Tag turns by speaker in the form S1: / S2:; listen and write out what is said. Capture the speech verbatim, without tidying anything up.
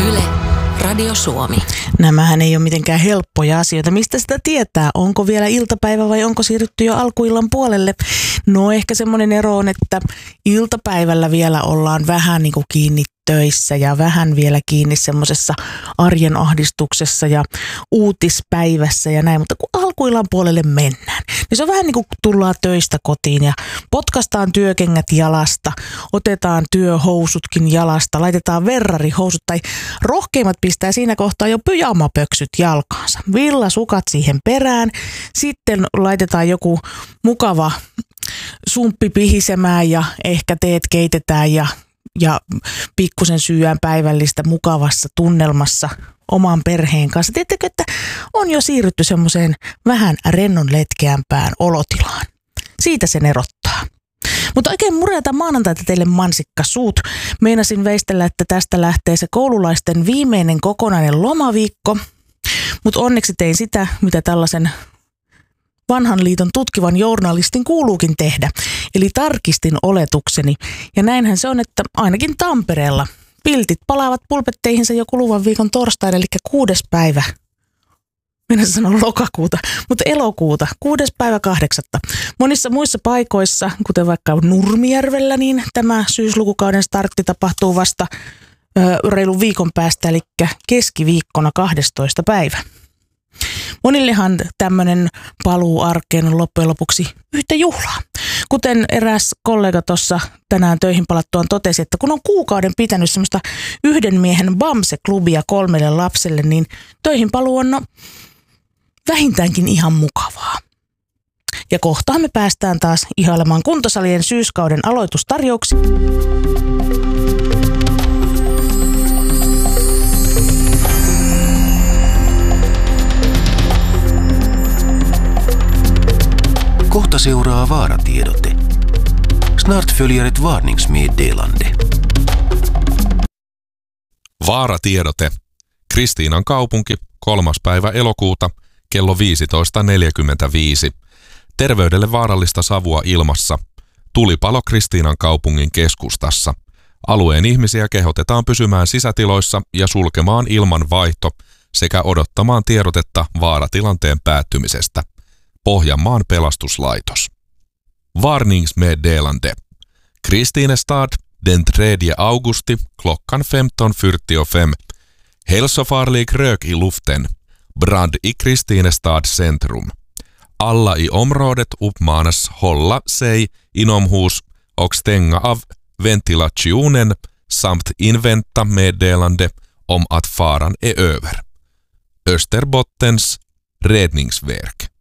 S1: Yle, Radio Suomi.
S2: Nämähän ei ole mitenkään helppoja asioita. Mistä sitä tietää? Onko vielä iltapäivä vai onko siirrytty jo alkuillan puolelle? No ehkä semmoinen ero on, että iltapäivällä vielä ollaan vähän niin kuin kiinni töissä ja vähän vielä kiinni semmoisessa arjen ahdistuksessa ja uutispäivässä ja näin. Mutta kun alkuillan puolelle mennään, niin se on vähän niin kuin tullaan töistä kotiin ja potkastaan työkengät jalasta, otetaan työhousutkin jalasta, laitetaan verrarihousut tai rohkeimmat pistää siinä kohtaa jo pyjamapöksyt jalkaansa. Villasukat siihen perään, sitten laitetaan joku mukava sumppi pihisemään ja ehkä teet keitetään ja ja pikkusen syyään päivällistä mukavassa tunnelmassa oman perheen kanssa. Tiedättekö, että on jo siirrytty semmoiseen vähän rennon letkeämpään olotilaan. Siitä sen erottaa. Mutta oikein murjata maanantaita teille mansikka suut. Meinasin veistellä, että tästä lähtee se koululaisten viimeinen kokonainen lomaviikko. Mutta onneksi tein sitä, mitä tällaisen vanhan liiton tutkivan journalistin kuuluukin tehdä. Eli tarkistin oletukseni. Ja näinhän se on, että ainakin Tampereella piltit palaavat pulpetteihinsa jo kuluvan viikon torstaina, eli kuudes päivä. Minä sanon lokakuuta, mutta elokuuta, kuudes päivä kahdeksatta. Monissa muissa paikoissa, kuten vaikka Nurmijärvellä, niin tämä syyslukukauden startti tapahtuu vasta ö, reilun viikon päästä, eli keskiviikkona kahdestoista päivä. Monillehan tämmöinen paluu arkeen on loppujen lopuksi yhtä juhlaa. Kuten eräs kollega tuossa tänään töihin palattuaan totesi, että kun on kuukauden pitänyt semmoista yhden miehen Bamse-klubia kolmelle lapselle, niin töihin paluu on no, vähintäänkin ihan mukavaa. Ja kohtaan me päästään taas ihailemaan kuntosalien syyskauden aloitustarjouksiin.
S3: Kohta seuraa vaaratiedote. Snart följer ett varningsmeddelande.
S4: Vaaratiedote. Kristiinan kaupunki, kolmas päivä elokuuta, kello viisitoista neljäkymmentäviisi. Terveydelle vaarallista savua ilmassa. Tulipalo Kristiinan kaupungin keskustassa. Alueen ihmisiä kehotetaan pysymään sisätiloissa ja sulkemaan ilmanvaihto sekä odottamaan tiedotetta vaaratilanteen päättymisestä. Pohjanmaan pelastuslaitos. Varningsmeddelande. Kristinestad den tredje augusti klockan femton fyrtiofem. Hälsofarlig rök i luften. Brand i Kristinestad centrum. Alla i området uppmanas hålla sig inomhus och stänga av ventilationen samt invänta meddelande om att faran är över. Österbottens räddningsverk.